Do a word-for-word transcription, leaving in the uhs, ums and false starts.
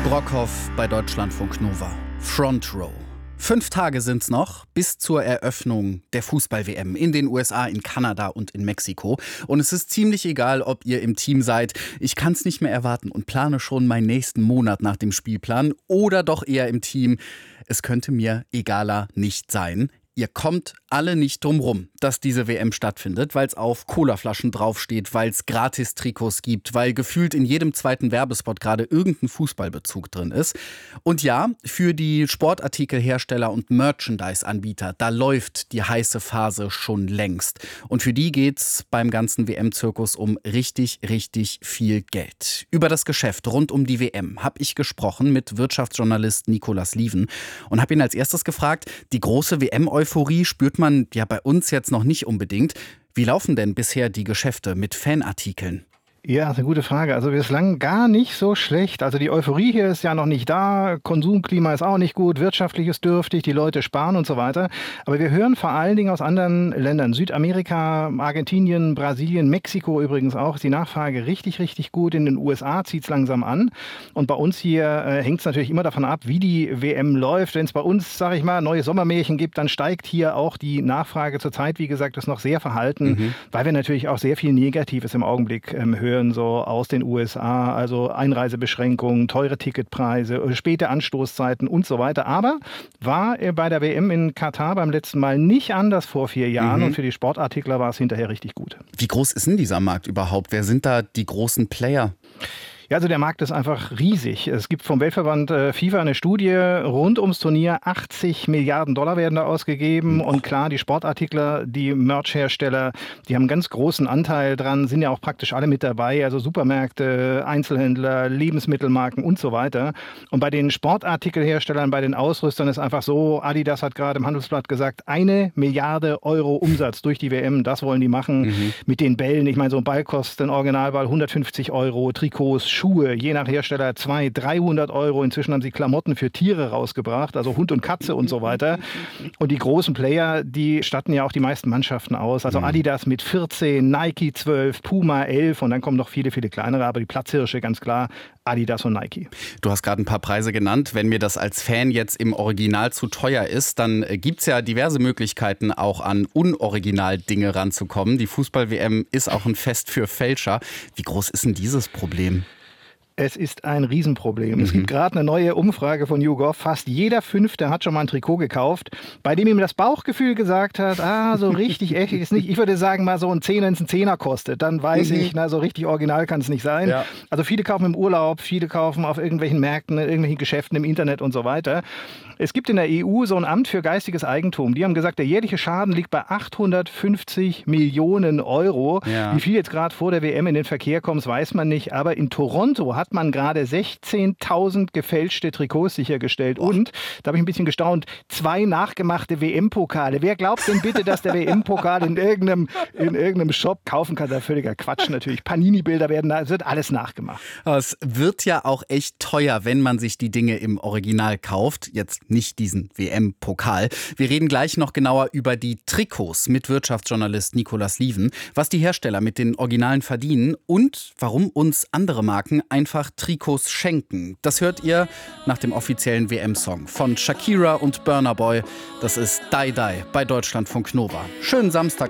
Brockhoff bei Deutschlandfunk Nova. Front Row. Fünf Tage sind's noch bis zur Eröffnung der Fußball-W M in den U S A, in Kanada und in Mexiko. Und es ist ziemlich egal, ob ihr im Team seid. Ich kann's nicht mehr erwarten und plane schon meinen nächsten Monat nach dem Spielplan. Oder doch eher im Team. Es könnte mir egaler nicht sein. Ihr kommt alle nicht drum rum, dass diese W M stattfindet, weil es auf Colaflaschen draufsteht, weil es Gratis-Trikots gibt, weil gefühlt in jedem zweiten Werbespot gerade irgendein Fußballbezug drin ist. Und ja, für die Sportartikelhersteller und Merchandise-Anbieter, da läuft die heiße Phase schon längst. Und für die geht's beim ganzen W M-Zirkus um richtig, richtig viel Geld. Über das Geschäft rund um die W M habe ich gesprochen mit Wirtschaftsjournalist Nicolas Lieven und habe ihn als erstes gefragt, die große W M-Euphorie spürt man ja bei uns jetzt noch nicht unbedingt. Wie laufen denn bisher die Geschäfte mit Fanartikeln? Ja, das ist eine gute Frage. Also bislang gar nicht so schlecht. Also die Euphorie hier ist ja noch nicht da. Konsumklima ist auch nicht gut. Wirtschaftlich ist dürftig. Die Leute sparen und so weiter. Aber wir hören vor allen Dingen aus anderen Ländern. Südamerika, Argentinien, Brasilien, Mexiko übrigens auch. Ist die Nachfrage richtig, richtig gut. In den U S A zieht es langsam an. Und bei uns hier äh, hängt es natürlich immer davon ab, wie die W M läuft. Wenn es bei uns, sage ich mal, neue Sommermärchen gibt, dann steigt hier auch die Nachfrage. Zurzeit, wie gesagt, ist noch sehr verhalten, mhm. weil wir natürlich auch sehr viel Negatives im Augenblick ähm, hören. So aus den U S A, also Einreisebeschränkungen, teure Ticketpreise, späte Anstoßzeiten und so weiter. Aber war bei der W M in Katar beim letzten Mal nicht anders vor vier Jahren mhm. und für die Sportartikler war es hinterher richtig gut. Wie groß ist denn dieser Markt überhaupt? Wer sind da die großen Player? Ja, also der Markt ist einfach riesig. Es gibt vom Weltverband äh, FIFA eine Studie rund ums Turnier. achtzig Milliarden Dollar werden da ausgegeben. Und klar, die Sportartikler, die Merch-Hersteller, die haben einen ganz großen Anteil dran, sind ja auch praktisch alle mit dabei. Also Supermärkte, Einzelhändler, Lebensmittelmarken und so weiter. Und bei den Sportartikelherstellern, bei den Ausrüstern ist einfach so, Adidas hat gerade im Handelsblatt gesagt, eine Milliarde Euro Umsatz durch die W M. Das wollen die machen mhm. mit den Bällen. Ich meine, so ein Ball kostet, ein Originalball hundertfünfzig Euro, Trikots, Schuhe, je nach Hersteller zweihundert, dreihundert Euro. Inzwischen haben sie Klamotten für Tiere rausgebracht, also Hund und Katze und so weiter. Und die großen Player, die statten ja auch die meisten Mannschaften aus. Also Adidas mit vierzehn, Nike zwölf, Puma elf und dann kommen noch viele, viele kleinere. Aber die Platzhirsche, ganz klar, Adidas und Nike. Du hast gerade ein paar Preise genannt. Wenn mir das als Fan jetzt im Original zu teuer ist, dann gibt es ja diverse Möglichkeiten, auch an Unoriginal-Dinge ranzukommen. Die Fußball-W M ist auch ein Fest für Fälscher. Wie groß ist denn dieses Problem? Es ist ein Riesenproblem. Mhm. Es gibt gerade eine neue Umfrage von YouGov. Fast jeder Fünfte hat schon mal ein Trikot gekauft, bei dem ihm das Bauchgefühl gesagt hat, ah, so richtig echt ist nicht. Ich würde sagen, mal so ein Zehner, wenn es ein Zehner kostet, dann weiß mhm. ich, na, so richtig original kann es nicht sein. Ja. Also viele kaufen im Urlaub, viele kaufen auf irgendwelchen Märkten, in irgendwelchen Geschäften im Internet und so weiter. Es gibt in der E U so ein Amt für geistiges Eigentum. Die haben gesagt, der jährliche Schaden liegt bei achthundertfünfzig Millionen Euro. Ja. Wie viel jetzt gerade vor der W M in den Verkehr kommt, weiß man nicht. Aber in Toronto hat man gerade sechzehntausend gefälschte Trikots sichergestellt. Oh. Und, da habe ich ein bisschen gestaunt, zwei nachgemachte W M-Pokale. Wer glaubt denn bitte, dass der W M-Pokal in irgendeinem, in irgendeinem Shop kaufen kann? Das ist völliger Quatsch natürlich. Panini-Bilder werden da, es wird alles nachgemacht. Aber es wird ja auch echt teuer, wenn man sich die Dinge im Original kauft. Jetzt nicht diesen W M-Pokal. Wir reden gleich noch genauer über die Trikots mit Wirtschaftsjournalist Nicolas Lieven, was die Hersteller mit den Originalen verdienen und warum uns andere Marken einfach Trikots schenken. Das hört ihr nach dem offiziellen W M-Song von Shakira und Burna Boy. Das ist Die Die bei Deutschlandfunk Nova. Schönen Samstag.